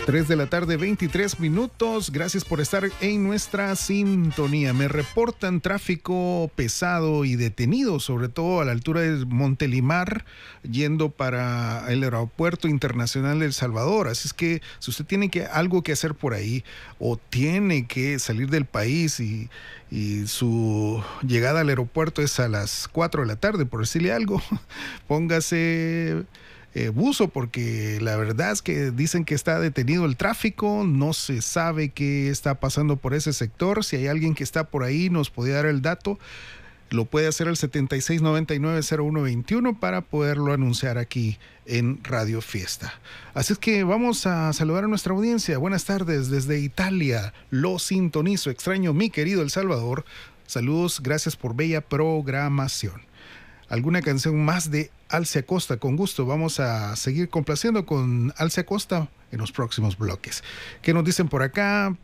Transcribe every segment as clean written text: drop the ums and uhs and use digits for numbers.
3 de la tarde, 23 minutos. Gracias por estar en nuestra sintonía. Me reportan tráfico pesado y detenido, sobre todo a la altura de Montelimar, yendo para el Aeropuerto Internacional de El Salvador. Así es que si usted tiene algo que hacer por ahí o tiene que salir del país y su llegada al aeropuerto es a las 4 de la tarde, por decirle algo, póngase buzo, porque la verdad es que dicen que está detenido el tráfico, no se sabe qué está pasando por ese sector. Si hay alguien que está por ahí, nos puede dar el dato, lo puede hacer al 7699-0121 para poderlo anunciar aquí en Radio Fiesta. Así es que vamos a saludar a nuestra audiencia. Buenas tardes desde Italia, lo sintonizo, extraño mi querido El Salvador. Saludos, gracias por bella programación. ¿Alguna canción más de Alce Acosta? Con gusto, vamos a seguir complaciendo con Alce Acosta en los próximos bloques. ¿Qué nos dicen por acá?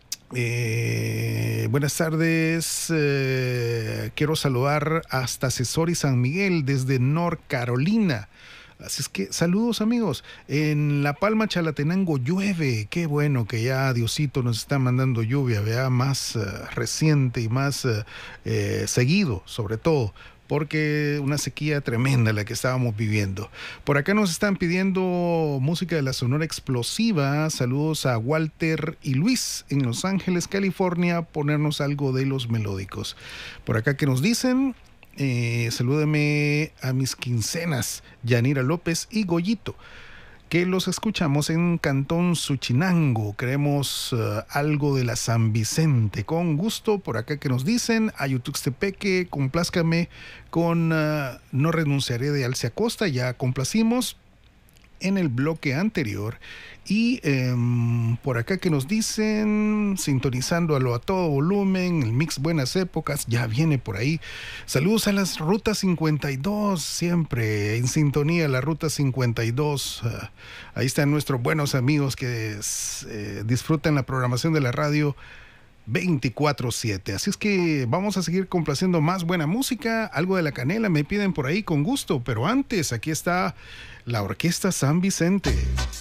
Buenas tardes, quiero saludar hasta Cesori San Miguel desde North Carolina. Así es que saludos, amigos. En La Palma, Chalatenango llueve. Qué bueno que ya Diosito nos está mandando lluvia, vea, más reciente y más seguido, sobre todo, porque una sequía tremenda la que estábamos viviendo. Por acá nos están pidiendo música de la Sonora Explosiva. Saludos a Walter y Luis en Los Ángeles, California, ponernos algo de Los Melódicos. Por acá que nos dicen, salúdeme a mis quincenas, Yanira López y Goyito, que los escuchamos en Cantón Suchinango. Queremos algo de la San Vicente. Con gusto, por acá que nos dicen, Ayutuxtepeque, complázcame con No Renunciaré de Alce Acosta. Ya complacimos en el bloque anterior. Y por acá que nos dicen, sintonizando a todo volumen, el mix Buenas Épocas, ya viene por ahí. Saludos a las Ruta 52, siempre en sintonía la Ruta 52. Ahí están nuestros buenos amigos que disfrutan la programación de la radio 24/7. Así es que vamos a seguir complaciendo más buena música. Algo de La Canela me piden por ahí, con gusto. Pero antes, aquí está la Orquesta San Vicente.